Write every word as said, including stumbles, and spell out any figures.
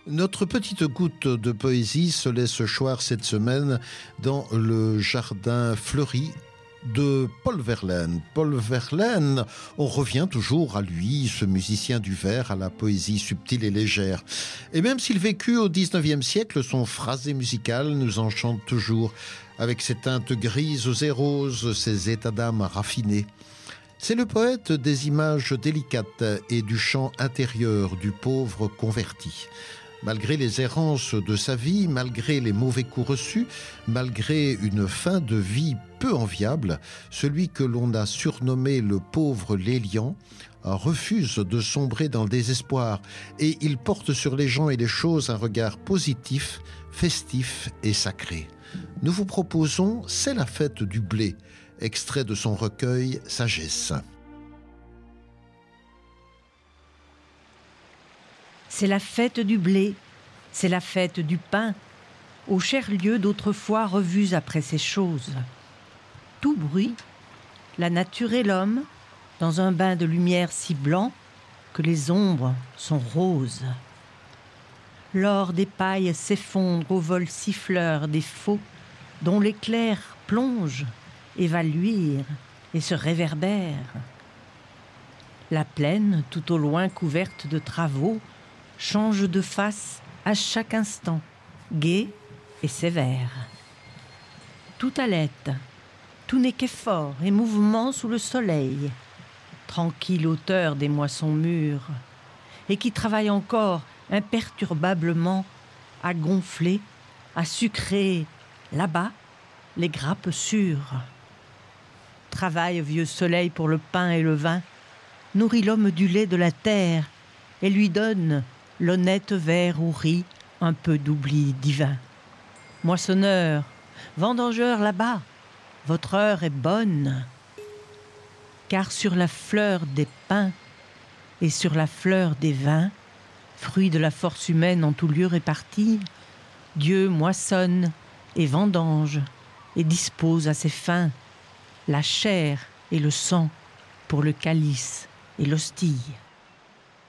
Notre petite goutte de poésie se laisse choir cette semaine dans le jardin fleuri de Paul Verlaine. Paul Verlaine, on revient toujours à lui, ce musicien du vers à la poésie subtile et légère. Et même s'il vécut au dix-neuvième siècle, son phrasé musical nous enchante toujours, avec ses teintes grises et roses, ses états d'âme raffinés. C'est le poète des images délicates et du chant intérieur du pauvre converti. Malgré les errances de sa vie, malgré les mauvais coups reçus, malgré une fin de vie peu enviable, celui que l'on a surnommé le pauvre Lélian refuse de sombrer dans le désespoir et il porte sur les gens et les choses un regard positif, festif et sacré. Nous vous proposons « C'est la fête du blé », extrait de son recueil « Sagesse ». C'est la fête du blé, c'est la fête du pain, aux chers lieux d'autrefois revus après ces choses. Tout bruit, la nature et l'homme, dans un bain de lumière si blanc que les ombres sont roses. L'or des pailles s'effondre au vol siffleur des faux, dont l'éclair plonge et va luire et se réverbère. La plaine, tout au loin couverte de travaux, change de face à chaque instant, gai et sévère. Tout halète, tout n'est qu'effort et mouvement sous le soleil, tranquille auteur des moissons mûres, et qui travaille encore imperturbablement à gonfler, à sucrer, là-bas, les grappes sûres. Travaille, vieux soleil, pour le pain et le vin, nourrit l'homme du lait de la terre et lui donne l'honnête verre où rit un peu d'oubli divin. Moissonneur, vendangeur là-bas, votre heure est bonne, car sur la fleur des pins et sur la fleur des vins, fruit de la force humaine en tout lieu répartie, Dieu moissonne et vendange et dispose à ses fins la chair et le sang pour le calice et l'hostie.